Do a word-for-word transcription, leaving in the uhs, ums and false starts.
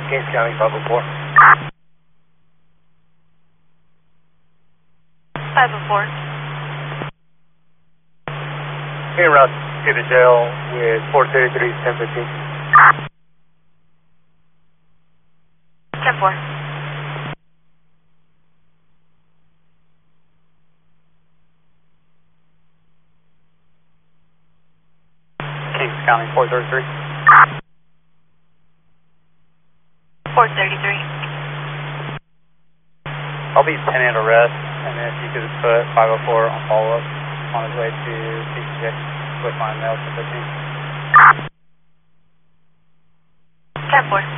Kings County five oh four. five oh four. Hey, route to the jail with four thirty-three, ten fifteen. ten four. Kings County four thirty-three. four thirty-three. I'll be pending arrest, and then if you could just put five oh four on follow-up on his way to C C J with my mail to fifteen. ten four.